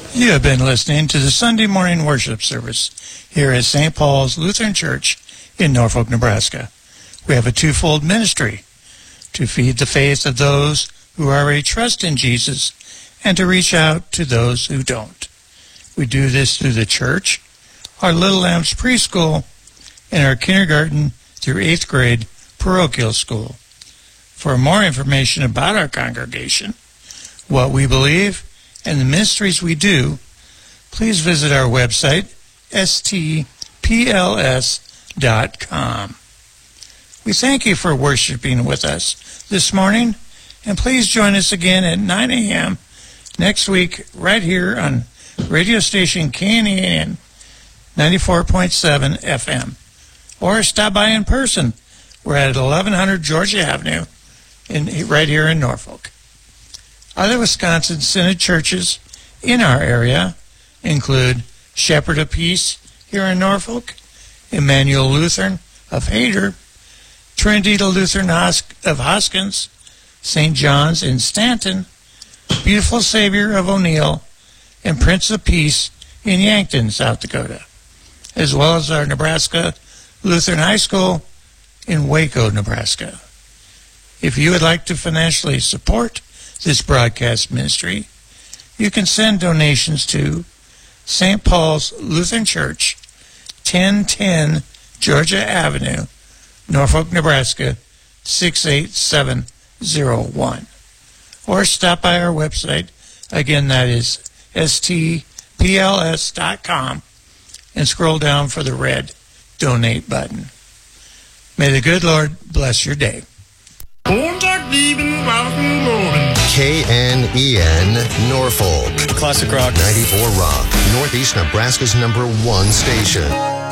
You have been listening to the Sunday morning worship service here at St. Paul's Lutheran Church in Norfolk, Nebraska. We have a twofold ministry: to feed the faith of those who already trust in Jesus and to reach out to those who don't. We do this through the church, our Little Lambs preschool, and our kindergarten through 8th grade parochial school. For more information about our congregation, what we believe, and the ministries we do, please visit our website, stpls.com. We thank you for worshiping with us this morning, and please join us again at 9 a.m. next week right here on radio station KNEN 94.7 FM. Or stop by in person. We're at 1100 Georgia Avenue right here in Norfolk. Other Wisconsin Synod churches in our area include Shepherd of Peace here in Norfolk, Emmanuel Lutheran of Hayter, Trinity Lutheran of Hoskins, St. John's in Stanton, Beautiful Savior of O'Neill, and Prince of Peace in Yankton, South Dakota, as well as our Nebraska Lutheran High School in Waco, Nebraska. If you would like to financially support this broadcast ministry, you can send donations to St. Paul's Lutheran Church, 1010 Georgia Avenue, Norfolk, Nebraska, 68701. Or stop by our website, again that is stpls.com, and scroll down for the red donate button. May the good Lord bless your day. KNEN Norfolk. Classic rock. 94 Rock. Northeast Nebraska's #1 station.